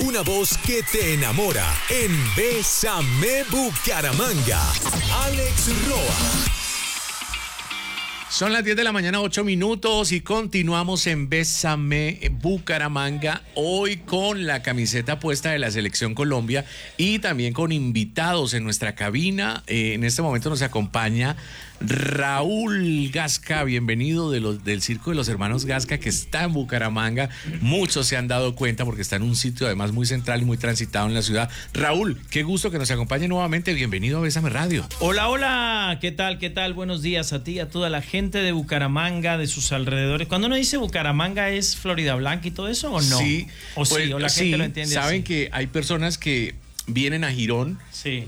una voz que te enamora en Bésame Bucaramanga. Alex Roa. Son las 10 de la mañana, 8 minutos y continuamos en Bésame Bucaramanga, hoy con la camiseta puesta de la Selección Colombia y también con invitados en nuestra cabina. En este momento nos acompaña Raúl Gasca, bienvenido del Circo de los Hermanos Gasca, que está en Bucaramanga. Muchos se han dado cuenta porque está en un sitio además muy central y muy transitado en la ciudad. Raúl, qué gusto que nos acompañe nuevamente, bienvenido a Bésame Radio. Hola, hola, ¿qué tal? ¿Qué tal? Buenos días a ti y a toda la gente de Bucaramanga, de sus alrededores. Cuando uno dice Bucaramanga, ¿es Florida Blanca y todo eso o no? Sí, o sí, o la gente lo entiende saben así. que hay personas que vienen a Girón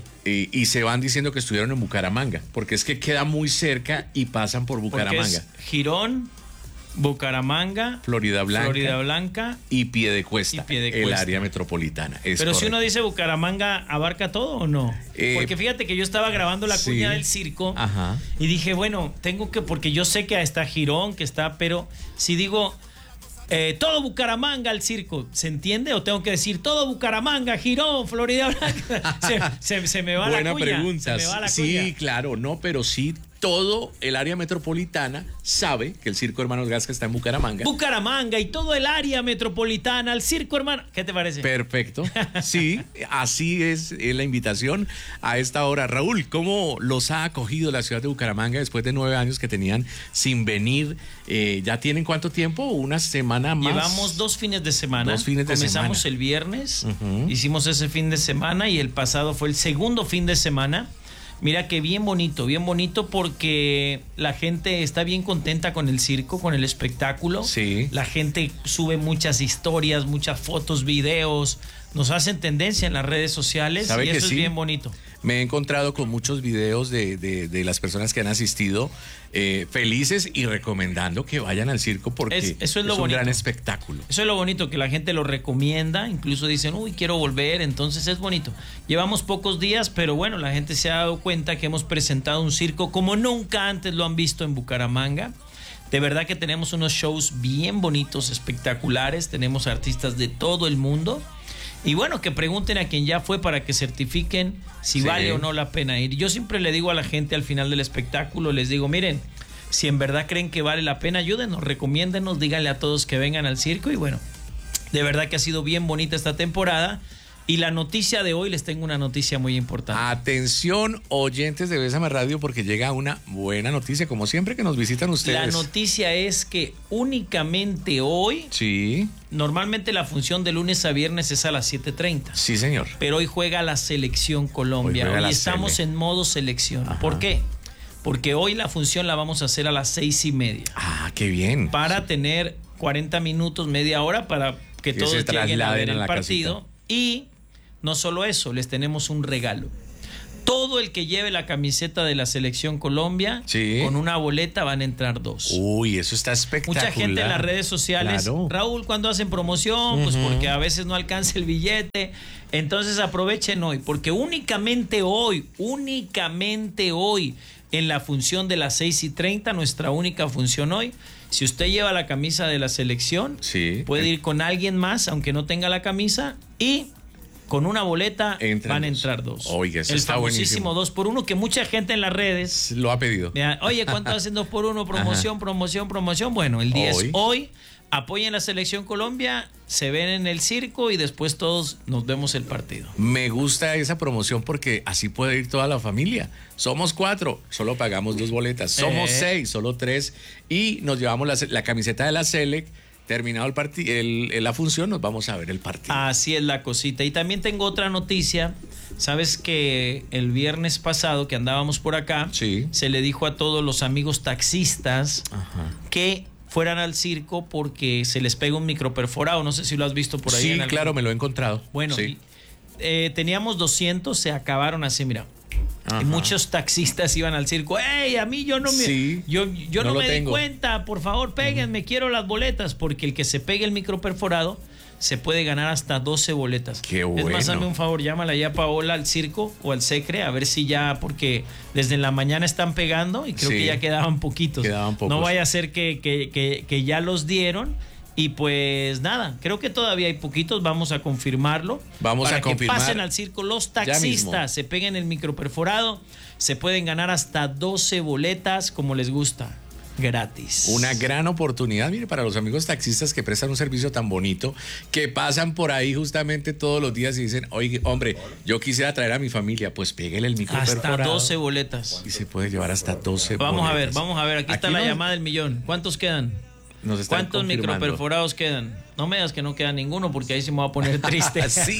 y se van diciendo que estuvieron en Bucaramanga, porque es que queda muy cerca y pasan por Bucaramanga. Es Girón, Bucaramanga, Florida Blanca y Piedecuesta, el área metropolitana. Pero correcto. Si uno dice Bucaramanga, ¿abarca todo o no? Porque fíjate que yo estaba grabando la cuña del circo y dije, bueno, porque yo sé que está Girón, que está, pero si digo todo Bucaramanga al circo, ¿se entiende? ¿O tengo que decir todo Bucaramanga, Girón, Florida Blanca? Se me va Buena la cuña. Pregunta. Sí, claro, no, pero sí. Todo el área metropolitana sabe que el Circo Hermanos Gasca está en Bucaramanga. Bucaramanga y todo el área metropolitana al Circo Hermano. ¿Qué te parece? Perfecto. Sí, así es la invitación a esta hora. Raúl, ¿cómo los ha acogido la ciudad de Bucaramanga después de 9 años que tenían sin venir? ¿Ya tienen cuánto tiempo? ¿Una semana más? Llevamos 2 fines de semana. Comenzamos el viernes, hicimos ese fin de semana y el pasado fue el segundo fin de semana. Mira que bien bonito porque la gente está bien contenta con el circo, con el espectáculo. Sí. La gente sube muchas historias, muchas fotos, videos, nos hacen tendencia en las redes sociales y eso es bien bonito. Me he encontrado con muchos videos de las personas que han asistido felices y recomendando que vayan al circo porque eso es un gran espectáculo. Eso es lo bonito, que la gente lo recomienda, incluso dicen, uy, quiero volver, entonces es bonito. Llevamos pocos días, pero bueno, la gente se ha dado cuenta que hemos presentado un circo como nunca antes lo han visto en Bucaramanga. De verdad que tenemos unos shows bien bonitos, espectaculares, tenemos artistas de todo el mundo. Y bueno, que pregunten a quien ya fue para que certifiquen si vale o no la pena ir. Yo siempre le digo a la gente al final del espectáculo, les digo, miren, si en verdad creen que vale la pena, ayúdenos, recomiéndenos, díganle a todos que vengan al circo. Y bueno, de verdad que ha sido bien bonita esta temporada. Y la noticia de hoy, les tengo una noticia muy importante. Atención, oyentes de Bésame Radio, porque llega una buena noticia, como siempre que nos visitan ustedes. La noticia es que únicamente hoy, normalmente la función de lunes a viernes es a las 7:30. Sí, señor. Pero hoy juega la Selección Colombia. Hoy estamos en modo selección. ¿Por qué? Porque hoy la función la vamos a hacer a las 6:30. Ah, qué bien. Para tener 40 minutos, media hora, para que todos lleguen a ver el partido. Casita. Y no solo eso, les tenemos un regalo. Todo el que lleve la camiseta de la Selección Colombia, con una boleta van a entrar 2. Uy, eso está espectacular. Mucha gente en las redes sociales, Raúl, ¿cuándo hacen promoción? Pues porque a veces no alcanza el billete. Entonces aprovechen hoy, porque únicamente hoy, en la función de las 6:30, nuestra única función hoy, si usted lleva la camisa de la selección, puede ir con alguien más, aunque no tenga la camisa, y con una boleta van a entrar 2. Oiga, eso el está famosísimo 2x1 que mucha gente en las redes lo ha pedido. Oye, ¿cuánto hacen 2x1? Promoción. Bueno, el día es hoy. Apoyen la Selección Colombia, se ven en el circo y después todos nos vemos el partido. Me gusta esa promoción porque así puede ir toda la familia. Somos 4, solo pagamos 2 boletas. Somos 6, solo 3. Y nos llevamos la camiseta de la Selec. Terminado la función, nos vamos a ver el partido. Así es la cosita. Y también tengo otra noticia. Sabes que el viernes pasado que andábamos por acá, se le dijo a todos los amigos taxistas que fueran al circo porque se les pega un microperforado. No sé si lo has visto por ahí. Sí, claro, me lo he encontrado. Bueno, teníamos 200, se acabaron así, mira. Y muchos taxistas iban al circo. ¡Ey, a mí yo no me di cuenta! Por favor, péguenme, quiero las boletas. Porque el que se pegue el microperforado se puede ganar hasta 12 boletas. ¡Qué bueno! Es más, hazme un favor, llámala ya a Paola al circo o al Secre, a ver si ya, porque desde la mañana están pegando y creo que ya quedaban poquitos. No vaya a ser que ya los dieron Y pues nada, creo que todavía hay poquitos, vamos a confirmarlo. Vamos para a confirmar. que pasen al circo los Ya mismo. taxistas, se peguen el microperforado, se pueden ganar hasta 12 boletas como les gusta, gratis. Una gran oportunidad, mire, para los amigos taxistas que prestan un servicio tan bonito, que pasan por ahí justamente todos los días y dicen, oye, hombre, yo quisiera traer a mi familia, pues pégale el microperforado. Hasta 12 boletas. Y se puede llevar hasta 12 Vamos boletas. a ver, aquí está Aquí la nos- llamada del millón. ¿Cuántos quedan? Nos están ¿Cuántos confirmando. microperforados quedan? No me digas que no queda ninguno porque ahí se me va a poner triste. Sí.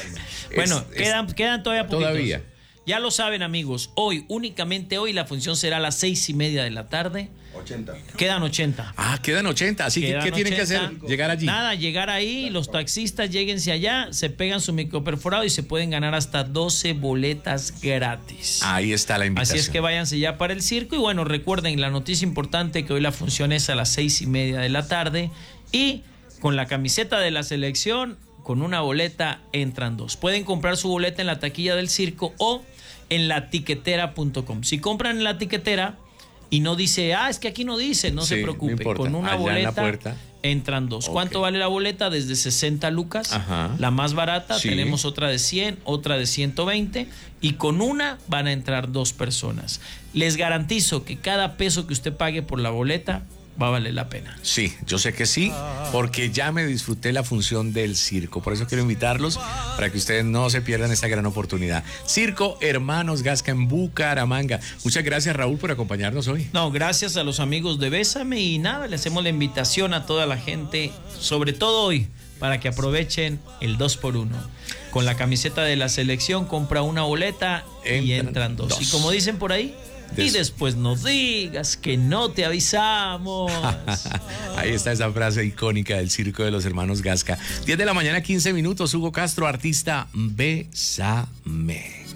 Bueno, Es- quedan todavía poquitos. Todavía. Ya lo saben, amigos. Hoy, únicamente hoy, la función será a las 6:30 de la tarde. 80. Quedan 80. Ah, quedan 80. Así que, Quedan ¿qué tienen que 80. hacer? Llegar allí. Nada, llegar ahí, los taxistas lléguense allá, se pegan su microperforado y se pueden ganar hasta 12 boletas gratis. Ahí está la invitación. Así es que váyanse ya para el circo. Y bueno, recuerden la noticia importante que hoy la función es a las 6:30 de la tarde. Y con la camiseta de la selección, con una boleta entran dos. Pueden comprar su boleta en la taquilla del circo o en latiquetera.com. Si compran en la tiquetera y no dice, es que aquí no dice, no Sí, se no preocupe. importa. Con una Allá en la boleta puerta. entran dos. Ok. ¿Cuánto vale la boleta? Desde 60 lucas. Ajá. La más barata. Sí. Tenemos otra de 100, otra de 120. Y con una van a entrar dos personas. Les garantizo que cada peso que usted pague por la boleta va a valer la pena. Sí, yo sé que sí, porque ya me disfruté la función del circo. Por eso quiero invitarlos para que ustedes no se pierdan esta gran oportunidad. Circo Hermanos Gasca en Bucaramanga. Muchas gracias, Raúl, por acompañarnos hoy. No, gracias a los amigos de Bésame y nada, le hacemos la invitación a toda la gente, sobre todo hoy, para que aprovechen el 2x1. Con la camiseta de la selección compra una boleta y entran dos. dos. Y como dicen por ahí, y después no digas que no te avisamos. Ahí está esa frase icónica del Circo de los Hermanos Gasca. 10 de la mañana, 15 minutos. Hugo Castro, artista, Bésame.